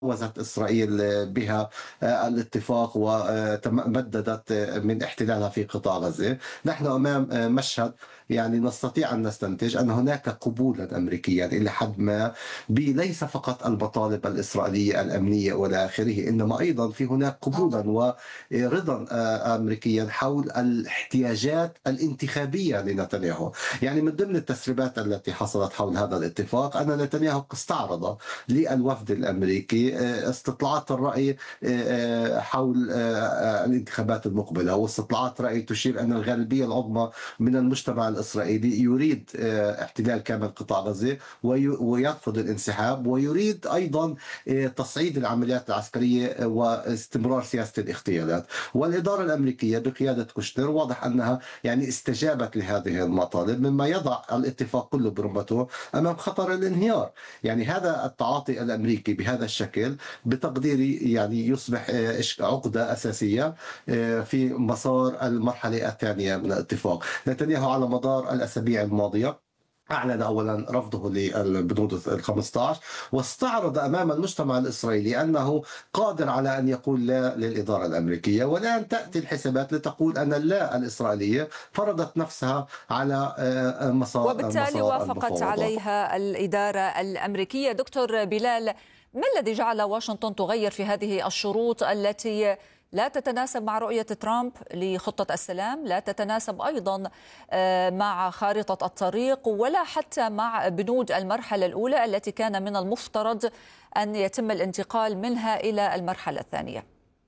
وزت إسرائيل بها الاتفاق ومددت من احتلالها في قطاع غزة. نحن أمام مشهد يعني نستطيع أن نستنتج أن هناك قبولا أمريكيا إلى حد ما ليس فقط المطالب الإسرائيلية الأمنية وإلى آخره، إنما أيضا في هناك قبولا ورضا أمريكيا حول الاحتياجات الانتخابية لنتنياهو. يعني من ضمن التسريبات التي حصلت حول هذا الاتفاق أن نتنياهو استعرض للوفد الأمريكي استطلاعات الرأي حول الانتخابات المقبلة، واستطلاعات رأي تشير أن الغالبية العظمى من المجتمع الإسرائيلي يريد احتلال كامل قطاع غزة ويرفض الانسحاب، ويريد أيضا تصعيد العمليات العسكرية واستمرار سياسة الاغتيالات. والإدارة الأمريكية بقيادة كوشنر واضح أنها يعني استجابت لهذه المطالب، مما يضع الاتفاق كله برمته أمام خطر الانهيار. يعني هذا التعاطي الأمريكي بهذا الشكل بتقديري يعني يصبح عقدة أساسية في مسار المرحلة الثانية من الاتفاق. نتنياهو على مدار الأسابيع الماضية أعلن أولا رفضه للبنود ال15، واستعرض أمام المجتمع الإسرائيلي أنه قادر على أن يقول لا للإدارة الأمريكية. والآن تأتي الحسابات لتقول أن اللا الإسرائيلية فرضت نفسها على وبالتالي مسار وافقت المفاوضات. عليها الإدارة الأمريكية. دكتور بلال، ما الذي جعل واشنطن تغير في هذه الشروط التي لا تتناسب مع رؤية ترامب لخطة السلام، لا تتناسب أيضا مع خارطة الطريق، ولا حتى مع بنود المرحلة الأولى التي كان من المفترض أن يتم الانتقال منها إلى المرحلة الثانية؟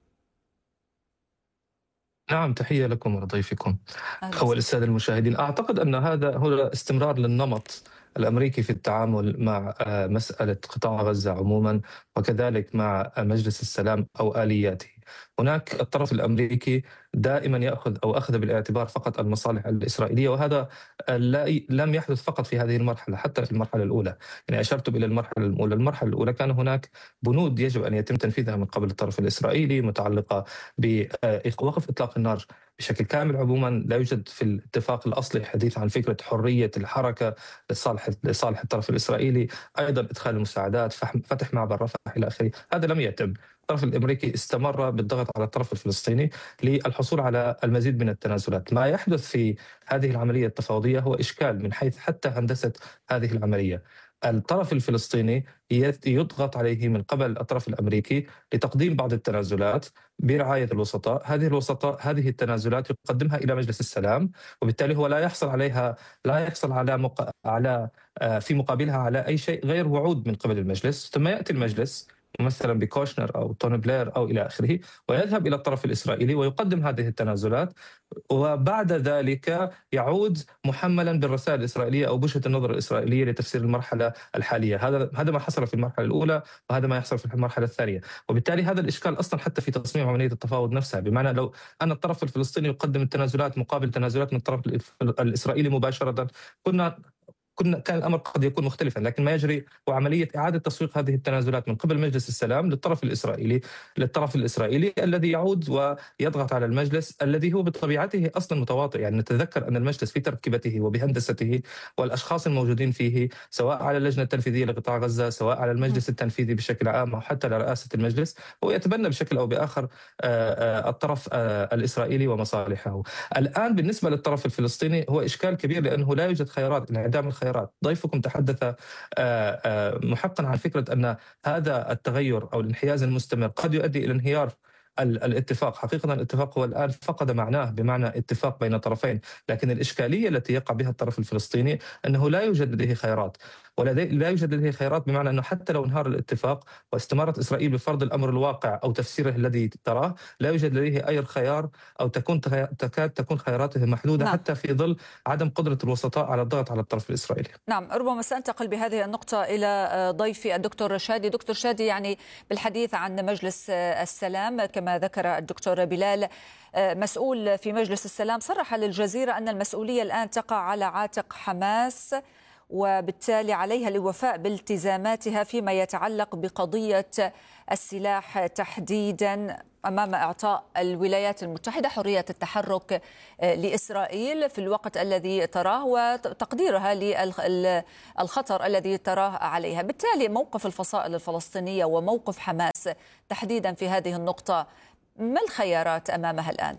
نعم، تحية لكم ولضيفكم. أهلا أول وسهلا. السادة المشاهدين، أعتقد أن هذا هو استمرار للنمط الأمريكي في التعامل مع مسألة قطاع غزة عموما، وكذلك مع مجلس السلام أو آلياته. هناك الطرف الأمريكي دائما يأخذ أو أخذ بالاعتبار فقط المصالح الإسرائيلية، وهذا لم يحدث فقط في هذه المرحلة، حتى في المرحلة الأولى. يعني أشرت إلى المرحلة الأولى كان هناك بنود يجب أن يتم تنفيذها من قبل الطرف الإسرائيلي متعلقة بوقف إطلاق النار بشكل كامل. عموما لا يوجد في الاتفاق الأصلي حديث عن فكرة حرية الحركة لصالح الطرف الإسرائيلي، أيضا إدخال المساعدات، فتح معبر رفح إلى آخره. هذا لم يتم. الطرف الأمريكي استمر بالضغط على الطرف الفلسطيني للحصول على المزيد من التنازلات. ما يحدث في هذه العملية التفاوضية هو إشكال من حيث حتى هندسة هذه العملية. الطرف الفلسطيني يضغط عليه من قبل الطرف الأمريكي لتقديم بعض التنازلات برعاية الوسطاء. هذه التنازلات يقدمها إلى مجلس السلام، وبالتالي هو لا يحصل عليها، لا يحصل على في مقابلها على أي شيء غير وعود من قبل المجلس. ثم يأتي المجلس مثلا بكوشنر أو توني بلير أو إلى آخره، ويذهب إلى الطرف الإسرائيلي ويقدم هذه التنازلات، وبعد ذلك يعود محملا بالرسائل الإسرائيلية أو بوجهة النظر الإسرائيلية لتفسير المرحلة الحالية. هذا ما حصل في المرحلة الأولى، وهذا ما يحصل في المرحلة الثانية. وبالتالي هذا الإشكال أصلا حتى في تصميم عملية التفاوض نفسها، بمعنى لو أن الطرف الفلسطيني يقدم التنازلات مقابل تنازلات من الطرف الإسرائيلي مباشرة، كان الأمر قد يكون مختلفا. لكن ما يجري هو عملية إعادة تسويق هذه التنازلات من قبل مجلس السلام للطرف الإسرائيلي الذي يعود ويضغط على المجلس الذي هو بطبيعته أصلا متواطئ. يعني نتذكر أن المجلس في تركيبته وبهندسته والأشخاص الموجودين فيه، سواء على اللجنة التنفيذية لقطاع غزة، سواء على المجلس التنفيذي بشكل عام، أو حتى لرئاسة المجلس، هو يتبنى بشكل أو بآخر الطرف الإسرائيلي ومصالحه. الآن بالنسبة للطرف الفلسطيني هو إشكال كبير، لأنه لا يوجد خيارات، انعدام الخيارات. ضيفكم تحدث محقا عن فكرة أن هذا التغير أو الانحياز المستمر قد يؤدي إلى انهيار الاتفاق. حقيقة الاتفاق هو الآن فقد معناه، بمعنى اتفاق بين طرفين. لكن الإشكالية التي يقع بها الطرف الفلسطيني أنه لا يوجد لديه خيارات، لا يوجد لديه خيارات، بمعنى أنه حتى لو انهار الاتفاق واستمرت إسرائيل بفرض الأمر الواقع أو تفسيره الذي تراه، لا يوجد لديه أي خيار، أو تكاد تكون خياراته محدودة، نعم. حتى في ظل عدم قدرة الوسطاء على الضغط على الطرف الإسرائيلي. نعم، ربما سأنتقل بهذه النقطة إلى ضيفي الدكتور شادي. دكتور شادي، يعني بالحديث عن مجلس السلام كما ذكر الدكتور بلال، مسؤول في مجلس السلام صرح للجزيرة أن المسؤولية الآن تقع على عاتق حماس، وبالتالي عليها الوفاء بالتزاماتها فيما يتعلق بقضية السلاح تحديدا، أمام إعطاء الولايات المتحدة حرية التحرك لإسرائيل في الوقت الذي تراه وتقديرها للخطر الذي تراه عليها. بالتالي موقف الفصائل الفلسطينية وموقف حماس تحديدا في هذه النقطة، ما الخيارات أمامها الآن؟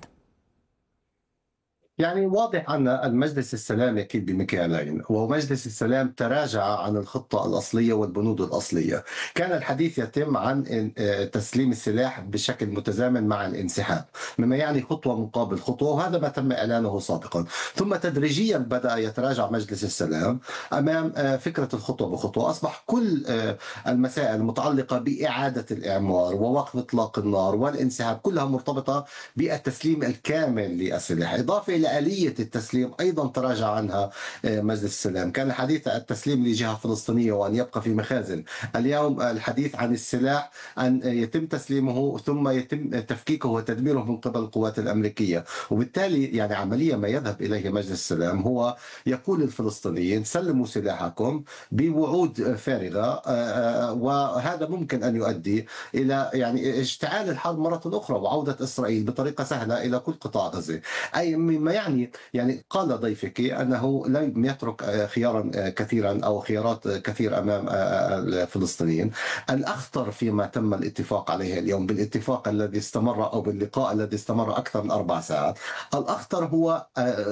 يعني واضح أن المجلس السلام أكيد بمكيالين، ومجلس السلام تراجع عن الخطة الأصلية والبنود الأصلية. كان الحديث يتم عن تسليم السلاح بشكل متزامن مع الانسحاب، مما يعني خطوة مقابل خطوة، وهذا ما تم إعلانه سابقا. ثم تدريجيا بدأ يتراجع مجلس السلام أمام فكرة الخطوة بخطوة. أصبح كل المسائل المتعلقة بإعادة الإعمار ووقف إطلاق النار والانسحاب كلها مرتبطة بالتسليم الكامل للسلاح، إضافة إلى آلية التسليم أيضا تراجع عنها مجلس السلام. كان الحديث عن التسليم لجهة فلسطينية وأن يبقى في مخازن، اليوم الحديث عن السلاح أن يتم تسليمه ثم يتم تفكيكه وتدميره من قبل القوات الأمريكية. وبالتالي يعني عمليا ما يذهب إليه مجلس السلام هو يقول للفلسطينيين سلموا سلاحكم بوعود فارغة، وهذا ممكن أن يؤدي إلى يعني اشتعال الحرب مرة أخرى وعودة إسرائيل بطريقة سهلة إلى كل قطاع غزة. أي مما يعني قال ضيفك أنه لم يترك خيارا كثيرا أو خيارات كثير أمام الفلسطينيين. الأخطر فيما تم الاتفاق عليه اليوم بالاتفاق الذي استمر أو باللقاء الذي استمر أكثر من 4 ساعات، الأخطر هو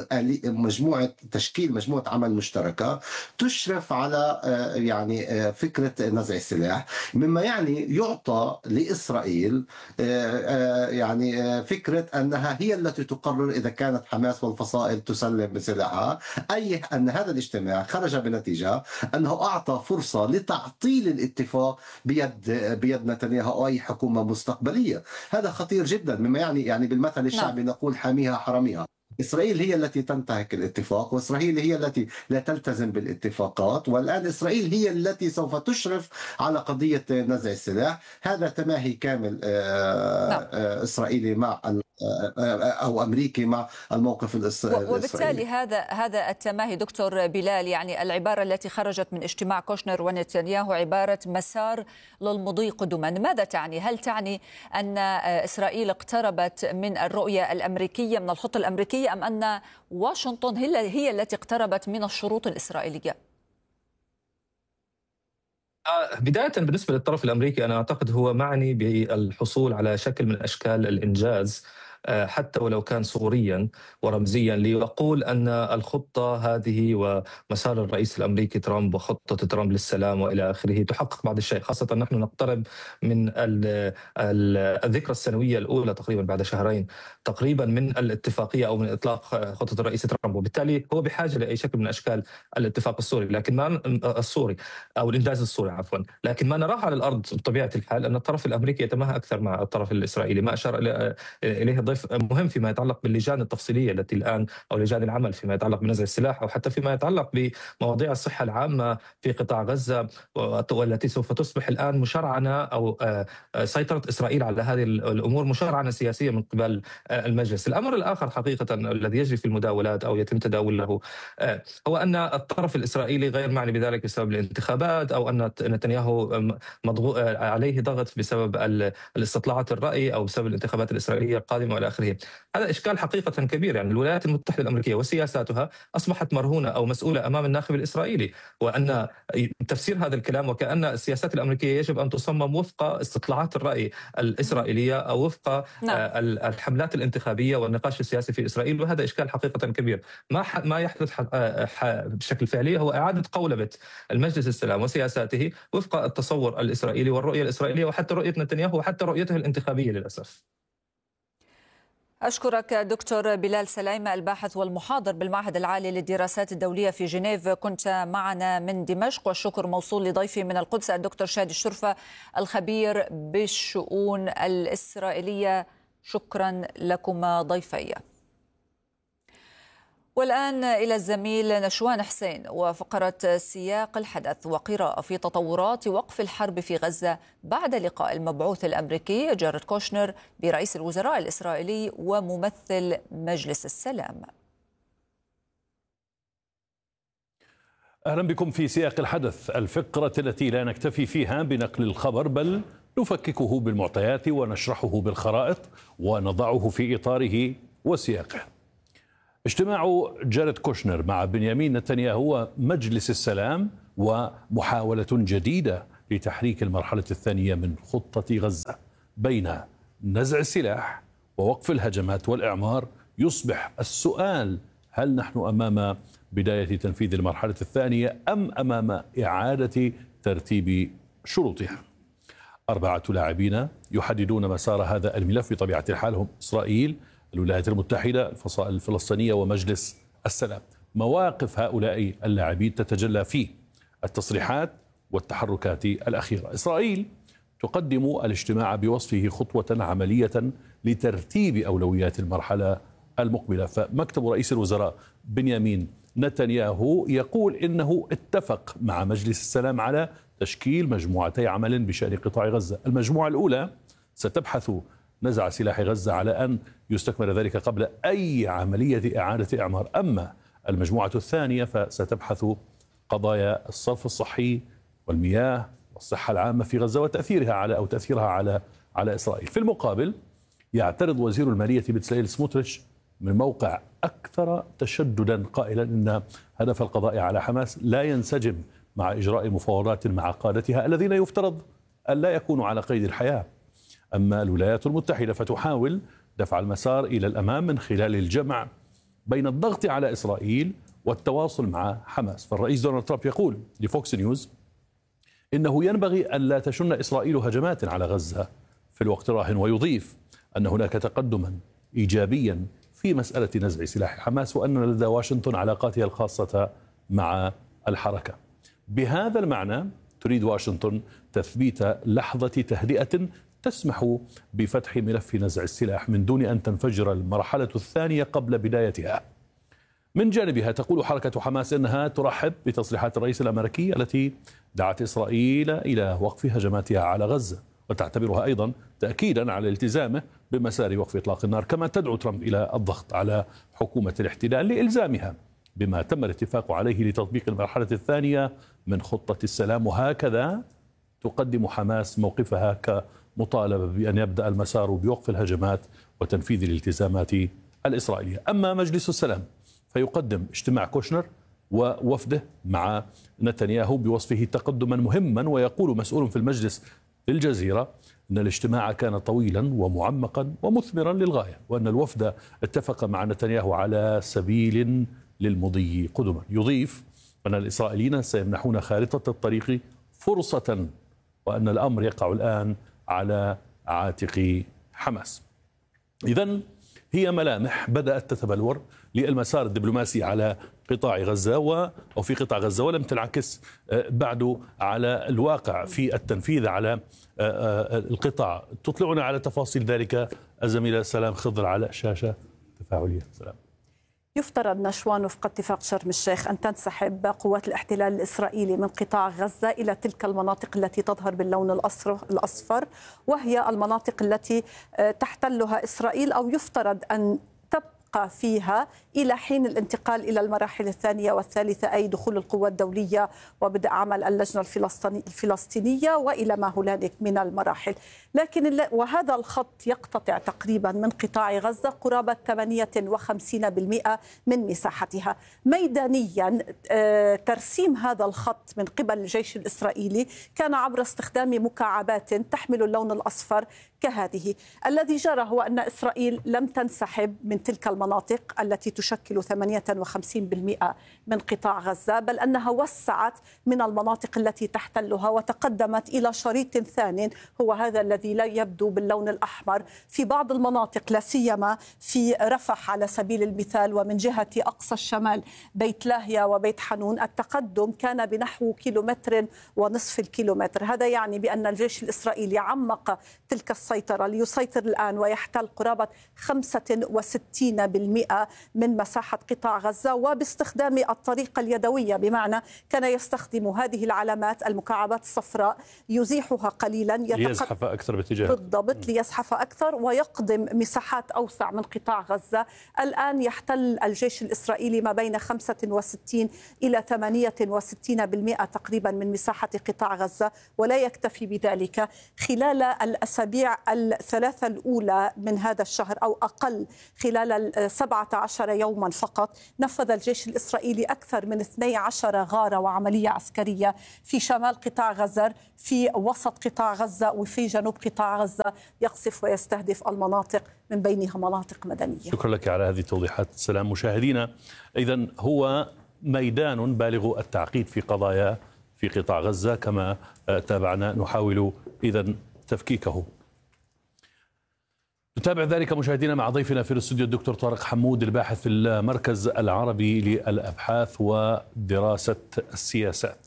تشكيل مجموعة عمل مشتركة تشرف على يعني فكرة نزع السلاح، مما يعني يعطى لإسرائيل يعني فكرة أنها هي التي تقرر إذا كانت حماس والفصائل تسلم بسلاحها. أي أن هذا الاجتماع خرج بنتيجة أنه أعطى فرصة لتعطيل الاتفاق بيد نتنياهو أو أي حكومة مستقبلية. هذا خطير جدا، مما يعني بالمثل الشعبي نقول حاميها حراميها. إسرائيل هي التي تنتهك الاتفاق، وإسرائيل هي التي لا تلتزم بالاتفاقات، والآن إسرائيل هي التي سوف تشرف على قضية نزع السلاح. هذا تماهي كامل إسرائيلي مع أو أمريكي مع الموقف الإسرائيلي. وبالتالي هذا التماهي دكتور بلال، يعني العبارة التي خرجت من اجتماع كوشنر ونتنياهو عبارة مسار للمضي قدما، ماذا تعني؟ هل تعني أن إسرائيل اقتربت من الرؤية الأمريكية من الخطة الأمريكية، أم أن واشنطن هي التي اقتربت من الشروط الإسرائيلية؟ بداية بالنسبة للطرف الأمريكي أنا أعتقد هو معني بالحصول على شكل من أشكال الإنجاز، حتى ولو كان صوريا ورمزيا، ليقول أن الخطة هذه ومسار الرئيس الأمريكي ترامب وخطة ترامب للسلام وإلى آخره تحقق بعض الشيء، خاصة نحن نقترب من الذكرى السنوية الأولى تقريبا بعد شهرين تقريبا من الاتفاقية أو من إطلاق خطة الرئيس ترامب، وبالتالي هو بحاجة لأي شكل من أشكال الاتفاق السوري، لكن ما السوري أو الإنجاز السوري عفوا. لكن ما نراه على الأرض بطبيعة الحال أن الطرف الأمريكي يتماهى أكثر مع الطرف الإسرائيلي، ما أشار إليه ضيف مهم فيما يتعلق باللجان التفصيلية التي الآن أو لجان العمل فيما يتعلق بنزع السلاح، أو حتى فيما يتعلق بمواضيع الصحة العامة في قطاع غزة، والتي سوف تصبح الآن مشرعنة أو سيطرة إسرائيل على هذه الأمور مشرعنة سياسية من قبل المجلس. الأمر الآخر حقيقة الذي يجري في المداولات أو يتم تداوله هو أن الطرف الإسرائيلي غير معني بذلك بسبب الانتخابات، أو أن نتنياهو مضغوط عليه ضغط بسبب الاستطلاعات الرأي أو بسبب الانتخابات الإسرائيلية القادمة وإلى آخره. هذا إشكال حقيقة كبير. يعني الولايات المتحدة الأمريكية وسياساتها أصبحت مرهونة أو مسؤولة أمام الناخب الإسرائيلي، وأن تفسير هذا الكلام وكأن السياسات الأمريكية يجب أن تصمم وفق استطلاعات الرأي الإسرائيلية أو وفق الحملات الانتخابية والنقاش السياسي في إسرائيل، وهذا إشكال حقيقة كبير. ما يحدث بشكل فعلي هو إعادة قولبة المجلس السلام وسياساته وفق التصور الإسرائيلي والرؤية الإسرائيلية وحتى رؤية نتنياهو وحتى رؤيته الانتخابية للأسف. أشكرك دكتور بلال سليمة، الباحث والمحاضر بالمعهد العالي للدراسات الدولية في جنيف، كنت معنا من دمشق. والشكر موصول لضيفي من القدس الدكتور شادي الشرفة الخبير بالشؤون الإسرائيلية. شكرا لكما ضيفي. والآن إلى الزميل نشوان حسين وفقرة سياق الحدث وقراءة في تطورات وقف الحرب في غزة بعد لقاء المبعوث الأمريكي جاريد كوشنر برئيس الوزراء الإسرائيلي وممثل مجلس السلام. أهلا بكم في سياق الحدث، الفقرة التي لا نكتفي فيها بنقل الخبر بل نفككه بالمعطيات ونشرحه بالخرائط ونضعه في إطاره وسياقه. اجتماع جاريد كوشنر مع بنيامين نتنياهو ومجلس السلام ومحاولة جديدة لتحريك المرحلة الثانية من خطة غزة بين نزع السلاح ووقف الهجمات والإعمار. يصبح السؤال: هل نحن أمام بداية تنفيذ المرحلة الثانية أم أمام إعادة ترتيب شروطها؟ 4 لاعبين يحددون مسار هذا الملف بطبيعة الحال، هم إسرائيل، الولايات المتحدة، الفصائل الفلسطينية ومجلس السلام. مواقف هؤلاء اللاعبين تتجلى في التصريحات والتحركات الأخيرة. إسرائيل تقدم الاجتماع بوصفه خطوة عملية لترتيب أولويات المرحلة المقبلة، فمكتب رئيس الوزراء بنيامين نتنياهو يقول إنه اتفق مع مجلس السلام على تشكيل مجموعتي عمل بشأن قطاع غزة. المجموعة الأولى ستبحث نزع سلاح غزة على أن يستكمل ذلك قبل أي عملية إعادة إعمار، أما المجموعة الثانية فستبحث قضايا الصرف الصحي والمياه والصحة العامة في غزة وتأثيرها على إسرائيل. في المقابل يعترض وزير المالية بتسليل سموتريتش من موقع أكثر تشددا قائلا إن هدف القضاء على حماس لا ينسجم مع إجراء مفاوضات مع قادتها الذين يفترض أن لا يكونوا على قيد الحياة. أما الولايات المتحدة فتحاول دفع المسار إلى الأمام من خلال الجمع بين الضغط على إسرائيل والتواصل مع حماس. فالرئيس دونالد ترامب يقول لفوكس نيوز إنه ينبغي أن لا تشن إسرائيل هجمات على غزة في الوقت الراهن، ويضيف أن هناك تقدما إيجابيا في مسألة نزع سلاح حماس وأن لدى واشنطن علاقاتها الخاصة مع الحركة. بهذا المعنى تريد واشنطن تثبيت لحظة تهدئة تسمح بفتح ملف نزع السلاح من دون أن تنفجر المرحلة الثانية قبل بدايتها. من جانبها تقول حركة حماس أنها ترحب بتصريحات الرئيس الأمريكي التي دعت إسرائيل إلى وقف هجماتها على غزة، وتعتبرها أيضا تأكيدا على التزامه بمسار وقف إطلاق النار. كما تدعو ترامب إلى الضغط على حكومة الاحتلال لإلزامها بما تم الاتفاق عليه لتطبيق المرحلة الثانية من خطة السلام، وهكذا تقدم حماس موقفها كمطالبة بأن يبدأ المسار بوقف الهجمات وتنفيذ الالتزامات الإسرائيلية. أما مجلس السلام فيقدم اجتماع كوشنر ووفده مع نتنياهو بوصفه تقدما مهما، ويقول مسؤول في المجلس في الجزيرة أن الاجتماع كان طويلا ومعمقا ومثمرا للغاية، وأن الوفد اتفق مع نتنياهو على سبيل للمضي قدما. يضيف أن الإسرائيليين سيمنحون خارطة الطريق فرصة، وأن الأمر يقع الآن على عاتق حماس. إذن هي ملامح بدأت تتبلور للمسار الدبلوماسي على قطاع غزة أو في قطاع غزة، ولم تنعكس بعد على الواقع في التنفيذ على القطاع. تطلعنا على تفاصيل ذلك الزميلة سلام خضر على شاشة تفاعلية. سلام. يفترض نشوان وفق اتفاق شرم الشيخ أن تنسحب قوات الاحتلال الإسرائيلي من قطاع غزة إلى تلك المناطق التي تظهر باللون الأصفر، وهي المناطق التي تحتلها إسرائيل، أو يفترض أن تبقى فيها إلى حين الانتقال إلى المراحل الثانية والثالثة، أي دخول القوى الدولية وبدء عمل اللجنة الفلسطينية وإلى ما هنالك من المراحل. لكن وهذا الخط يقتطع تقريبا من قطاع غزة قرابة 58% من مساحتها. ميدانيا ترسيم هذا الخط من قبل الجيش الإسرائيلي كان عبر استخدام مكعبات تحمل اللون الأصفر كهذه. الذي جرى هو أن إسرائيل لم تنسحب من تلك المناطق التي تشكل 58% من قطاع غزة، بل أنها وسعت من المناطق التي تحتلها وتقدمت إلى شريط ثاني، هو هذا الذي لا يبدو باللون الأحمر في بعض المناطق، لا سيما في رفح على سبيل المثال، ومن جهة أقصى الشمال بيت لاهيا وبيت حنون التقدم كان بنحو 1.5 كيلومتر. هذا يعني بأن الجيش الإسرائيلي عمق تلك السيطرة ليسيطر الآن ويحتل قرابة 65% من مساحة قطاع غزة، وباستخدام الطريقة اليدوية، بمعنى كان يستخدم هذه العلامات المكعبات الصفراء يزيحها قليلا ليزحف أكثر باتجاه بالضبط ليزحف أكثر ويقدم مساحات أوسع من قطاع غزة. الآن يحتل الجيش الإسرائيلي ما بين 65 إلى 68% تقريبا من مساحة قطاع غزة، ولا يكتفي بذلك. خلال الأسابيع الثلاثة الأولى من هذا الشهر أو أقل، خلال 17 يوما فقط، نفذ الجيش الإسرائيلي أكثر من 12 غارة وعملية عسكرية في شمال قطاع غزة، في وسط قطاع غزة، وفي جنوب قطاع غزة، يقصف ويستهدف المناطق من بينها مناطق مدنية. شكرا لك على هذه التوضيحات. السلام مشاهدينا، إذن هو ميدان بالغ التعقيد في قضايا في قطاع غزة كما تابعنا، نحاول إذن تفكيكه. نتابع ذلك مشاهدينا مع ضيفنا في الاستوديو الدكتور طارق حمود، الباحث في المركز العربي للأبحاث ودراسة السياسات.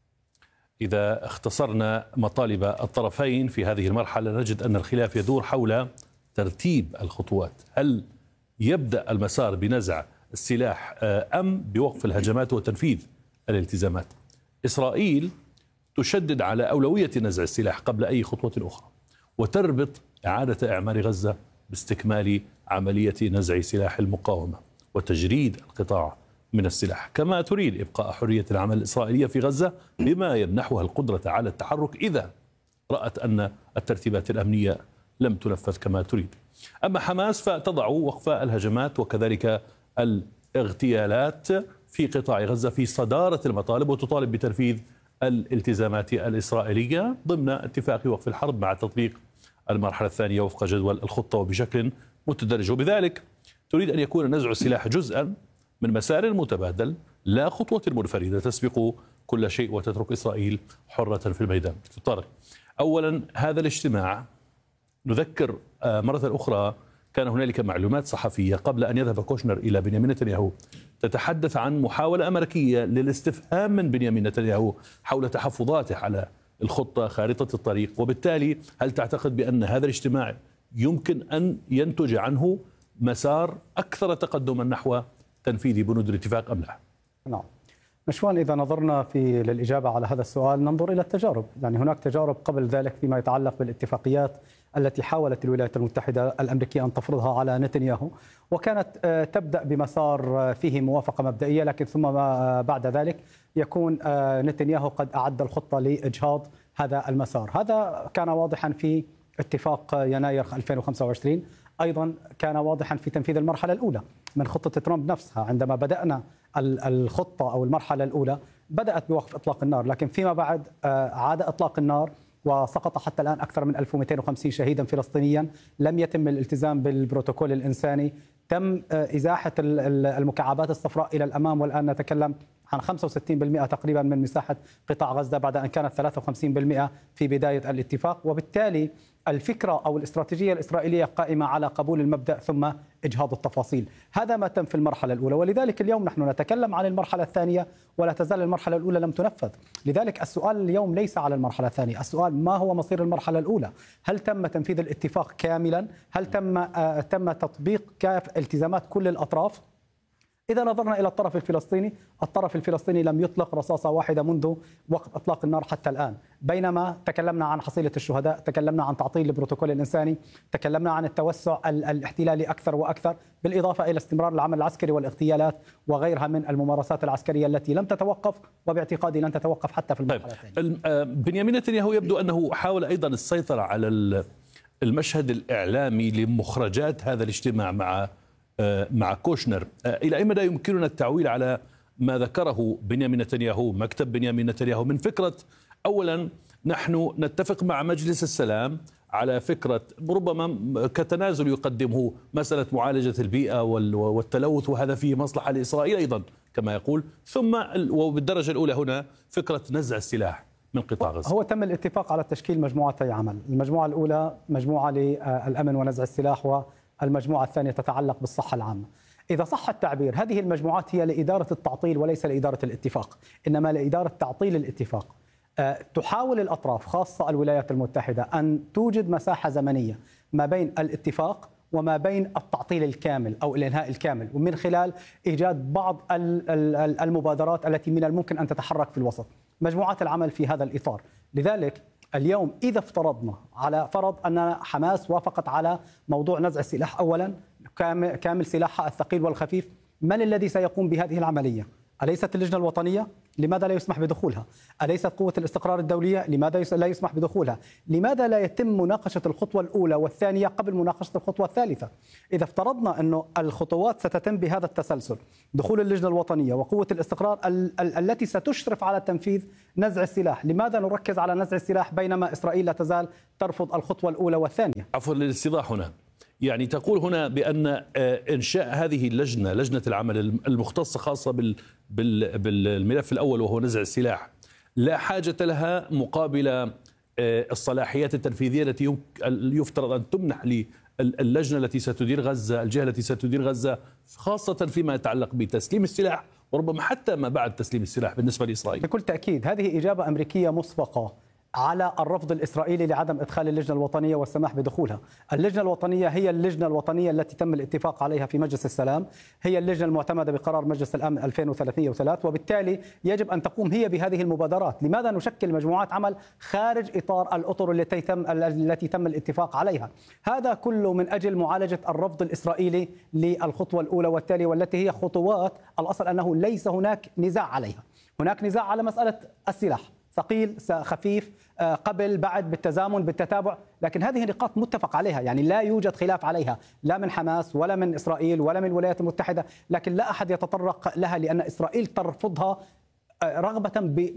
إذا اختصرنا مطالب الطرفين في هذه المرحلة نجد أن الخلاف يدور حول ترتيب الخطوات. هل يبدأ المسار بنزع السلاح أم بوقف الهجمات وتنفيذ الالتزامات؟ إسرائيل تشدد على أولوية نزع السلاح قبل أي خطوة أخرى، وتربط إعادة إعمار غزة باستكمال عملية نزع سلاح المقاومة وتجريد القطاع من السلاح، كما تريد إبقاء حرية العمل الإسرائيلية في غزة بما يمنحها القدرة على التحرك إذا رأت أن الترتيبات الأمنية لم تنفذ كما تريد. أما حماس فتضع وقف الهجمات وكذلك الاغتيالات في قطاع غزة في صدارة المطالب، وتطالب بتنفيذ الالتزامات الإسرائيلية ضمن اتفاق وقف الحرب مع تطبيق المرحلة الثانية وفق جدول الخطة وبشكل متدرج، وبذلك تريد أن يكون نزع السلاح جزءا من مسار متبادل لا خطوة منفردة تسبق كل شيء وتترك إسرائيل حرة في الميدان. طارق، أولا هذا الاجتماع نذكر مرة أخرى كان هنالك معلومات صحفية قبل أن يذهب كوشنر إلى بنيامين نتنياهو تتحدث عن محاولة أمريكية للاستفهام من بنيامين نتنياهو حول تحفظاته على الخطة خارطة الطريق، وبالتالي هل تعتقد بأن هذا الاجتماع يمكن أن ينتج عنه مسار أكثر تقدما نحو تنفيذ بنود الاتفاق أم لا؟ نعم مشوان، إذا نظرنا للإجابة على هذا السؤال ننظر إلى التجارب. يعني هناك تجارب قبل ذلك فيما يتعلق بالاتفاقيات التي حاولت الولايات المتحدة الأمريكية أن تفرضها على نتنياهو، وكانت تبدأ بمسار فيه موافقة مبدئية، لكن ثم بعد ذلك يكون نتنياهو قد أعد الخطة لإجهاض هذا المسار. هذا كان واضحا في اتفاق يناير 2025، أيضا كان واضحا في تنفيذ المرحلة الأولى من خطة ترامب نفسها. عندما بدأنا الخطة أو المرحلة الأولى بدأت بوقف إطلاق النار، لكن فيما بعد عاد إطلاق النار وسقط حتى الآن أكثر من 1250 شهيدا فلسطينيا. لم يتم الالتزام بالبروتوكول الإنساني، تم إزاحة المكعبات الصفراء إلى الأمام، والآن نتكلم عن 65% تقريبا من مساحة قطاع غزة بعد أن كانت 53% في بداية الاتفاق. وبالتالي الفكرة أو الاستراتيجية الإسرائيلية قائمة على قبول المبدأ ثم إجهاض التفاصيل. هذا ما تم في المرحلة الأولى، ولذلك اليوم نحن نتكلم عن المرحلة الثانية ولا تزال المرحلة الأولى لم تنفذ. لذلك السؤال اليوم ليس على المرحلة الثانية، السؤال ما هو مصير المرحلة الأولى؟ هل تم تنفيذ الاتفاق كاملا؟ هل تم تطبيق التزامات كل الأطراف؟ إذا نظرنا إلى الطرف الفلسطيني لم يطلق رصاصة واحدة منذ وقت إطلاق النار حتى الآن، بينما تكلمنا عن حصيلة الشهداء، تكلمنا عن تعطيل البروتوكول الإنساني، تكلمنا عن التوسع الاحتلالي أكثر وأكثر، بالإضافة إلى استمرار العمل العسكري والاغتيالات وغيرها من الممارسات العسكرية التي لم تتوقف، وباعتقادي لن تتوقف حتى في المرحلة الثانية. بنيامين نتنياهو يبدو أنه حاول أيضا السيطرة على المشهد الإعلامي لمخرجات هذا الاجتماع مع كوشنر. إلى أي مدى يمكننا التعويل على ما ذكره بنيامين نتنياهو، مكتب بنيامين نتنياهو، من فكرة أولا نحن نتفق مع مجلس السلام على فكرة ربما كتنازل يقدمه مسألة معالجة البيئة والتلوث، وهذا فيه مصلحة لإسرائيل أيضا كما يقول، ثم وبالدرجة الأولى هنا فكرة نزع السلاح من قطاع غزة. هو تم الاتفاق على تشكيل مجموعتي عمل، المجموعة الأولى مجموعة للأمن ونزع السلاح، والمجموعة الثانية تتعلق بالصحة العامة. إذا صح التعبير هذه المجموعات هي لإدارة التعطيل وليس لإدارة الاتفاق، إنما لإدارة تعطيل الاتفاق. تحاول الأطراف خاصة الولايات المتحدة أن توجد مساحة زمنية ما بين الاتفاق وما بين التعطيل الكامل أو الإنهاء الكامل، ومن خلال إيجاد بعض المبادرات التي من الممكن أن تتحرك في الوسط. مجموعات العمل في هذا الإطار. لذلك اليوم إذا افترضنا على فرض أن حماس وافقت على موضوع نزع السلاح أولا كامل سلاحها الثقيل والخفيف، من الذي سيقوم بهذه العملية؟ أليست اللجنة الوطنية؟ لماذا لا يسمح بدخولها؟ أليست قوة الاستقرار الدولية؟ لماذا لا يسمح بدخولها؟ لماذا لا يتم مناقشة الخطوة الأولى والثانية قبل مناقشة الخطوة الثالثة؟ إذا افترضنا أن الخطوات ستتم بهذا التسلسل، دخول اللجنة الوطنية وقوة الاستقرار التي ستشرف على تنفيذ نزع السلاح، لماذا نركز على نزع السلاح بينما إسرائيل لا تزال ترفض الخطوة الأولى والثانية؟ عفوا للاستيضاح هنا، يعني تقول هنا بأن إنشاء هذه اللجنة، لجنة العمل المختصة خاصة بالملف الأول وهو نزع السلاح، لا حاجة لها مقابل الصلاحيات التنفيذية التي يفترض أن تمنح للجنة التي ستدير غزة، الجهة التي ستدير غزة، خاصة فيما يتعلق بتسليم السلاح وربما حتى ما بعد تسليم السلاح بالنسبة لإسرائيل. بكل تأكيد هذه إجابة أمريكية مسبقة على الرفض الإسرائيلي لعدم إدخال اللجنة الوطنية والسماح بدخولها. اللجنة الوطنية هي اللجنة الوطنية التي تم الاتفاق عليها في مجلس السلام، هي اللجنة المعتمدة بقرار مجلس الأمن 2303، وبالتالي يجب أن تقوم هي بهذه المبادرات. لماذا نشكل مجموعات عمل خارج إطار الأطر التي تم الاتفاق عليها؟ هذا كله من أجل معالجة الرفض الإسرائيلي للخطوة الأولى والتالية، والتي هي خطوات الأصل أنه ليس هناك نزاع عليها. هناك نزاع على مسألة السلاح، ثقيل خفيف، قبل بعد، بالتزامن بالتتابع، لكن هذه نقاط متفق عليها، يعني لا يوجد خلاف عليها لا من حماس ولا من إسرائيل ولا من الولايات المتحدة، لكن لا أحد يتطرق لها لأن إسرائيل ترفضها رغبة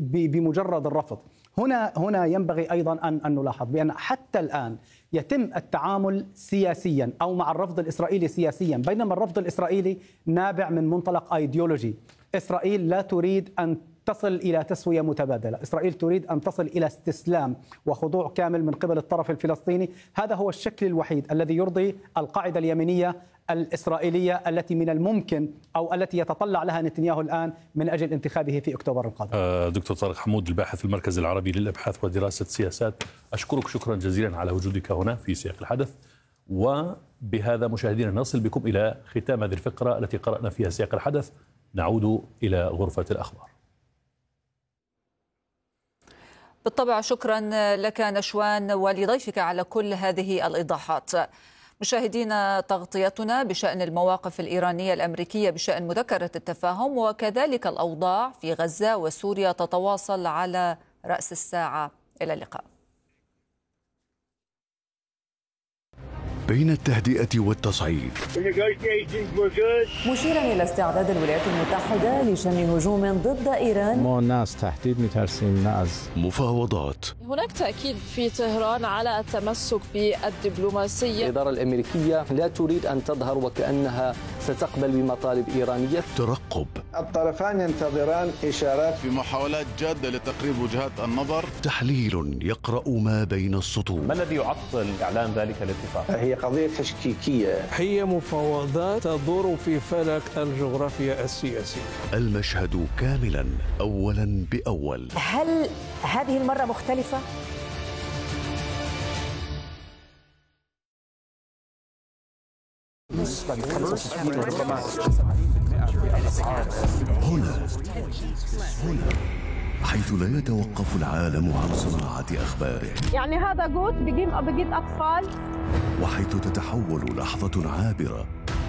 بمجرد الرفض. هنا ينبغي أيضا أن نلاحظ بأن حتى الآن يتم التعامل سياسيا أو مع الرفض الإسرائيلي سياسيا، بينما الرفض الإسرائيلي نابع من منطلق أيديولوجي. إسرائيل لا تريد أن تصل إلى تسوية متبادلة، إسرائيل تريد أن تصل إلى استسلام وخضوع كامل من قبل الطرف الفلسطيني. هذا هو الشكل الوحيد الذي يرضي القاعدة اليمينية الإسرائيلية التي من الممكن أو التي يتطلع لها نتنياهو الآن من أجل انتخابه في أكتوبر القادم. دكتور طارق حمود، الباحث في المركز العربي للأبحاث ودراسة السياسات، أشكرك شكرا جزيلا على وجودك هنا في سياق الحدث. وبهذا مشاهدينا نصل بكم إلى ختام هذه الفقرة التي قرأنا فيها سياق الحدث. نعود إلى غرفة الأخبار. بالطبع شكرا لك نشوان ولضيفك على كل هذه الإيضاحات. مشاهدينا، تغطيتنا بشأن المواقف الإيرانية الأمريكية بشأن مذكرة التفاهم وكذلك الأوضاع في غزة وسوريا تتواصل على رأس الساعة. إلى اللقاء. بين التهدئة والتصعيد، مشيرا إلى استعداد الولايات المتحدة لشن هجوم ضد إيران. ما الناس تهديد مترسين ناس. مفاوضات. هناك تأكيد في طهران على التمسك بالدبلوماسية. الإدارة الأمريكية لا تريد أن تظهر وكأنها ستقبل بمطالب إيرانية. ترقب. الطرفان ينتظران إشارات في محاولات جادة لتقريب وجهات النظر. تحليل يقرأ ما بين السطور. ما الذي يعطل إعلان ذلك الاتفاق؟ هي قضية تشكيكية. هي مفاوضات تدور في فلك الجغرافيا السياسية. المشهد كاملا أولا بأول. هل هذه المرة مختلفة؟ هنا حيث لا يتوقف العالم عن صناعة أخباره، يعني هذا جوت بجيب أطفال، وحيث تتحول لحظة عابرة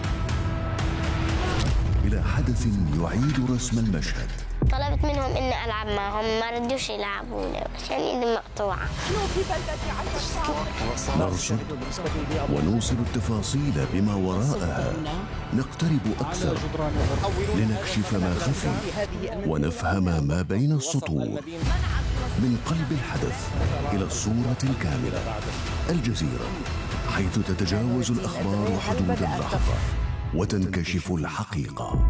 إلى حدث يعيد رسم المشهد. طلبت منهم إني ألعب معهم، ما ردوش يلعبوني عشان إيدي مقطوعة. نرصد ونوصل التفاصيل بما وراءها، نقترب أكثر لنكشف ما خفي ونفهم ما بين السطور. من قلب الحدث إلى الصورة الكاملة. الجزيرة، حيث تتجاوز الأخبار حدود اللحظة وتنكشف الحقيقة.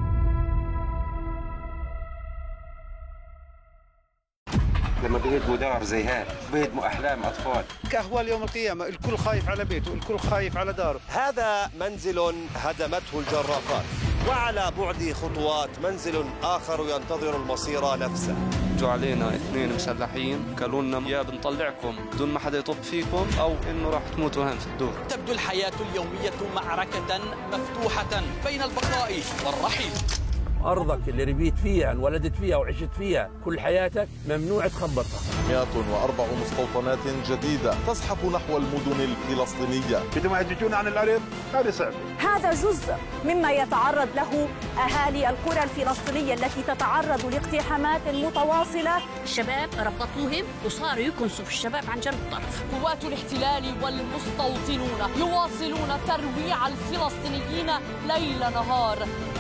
لما بيهدموا دار زي هيك بيهدموا أحلام أطفال. كأهوال يوم القيامة، الكل خايف على بيته، الكل خايف على داره. هذا منزل هدمته الجرافات، وعلى بعد خطوات منزل آخر ينتظر المصير نفسه. اجوا علينا 2 مسلحين قالوا لنا يا بنطلعكم بدون ما حدا يطب فيكم او انه راح تموتوا هون في الدور. تبدو الحياة اليومية معركة مفتوحة بين البقاء والرحيل. أرضك اللي ربيت فيها انولدت فيها وعشت فيها كل حياتك ممنوع تخبطها. 104 مستوطنات جديدة تزحف نحو المدن الفلسطينية. بدهم يهججون عن الأرض، هذا صعب. هذا جزء مما يتعرض له أهالي القرى الفلسطينية التي تتعرض لاقتحامات متواصلة. الشباب ربطوهم وصاروا يكنسوا في الشباب عن جنب الطرف. قوات الاحتلال والمستوطنون يواصلون ترويع الفلسطينيين ليل نهار